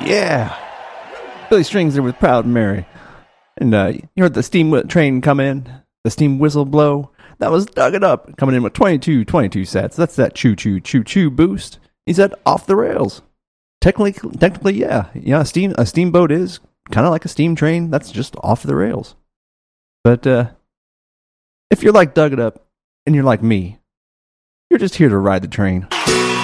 Yeah. Billy Strings there with Proud Mary. And you heard the steam train come in, the steam whistle blow. That was Dug It Up, coming in with 22 sets. That's that choo-choo boost. He said off the rails. Technically, yeah. Yeah, a steamboat is kind of like a steam train. That's just off the rails. But if you're like Dug It Up and you're like me, you're just here to ride the train.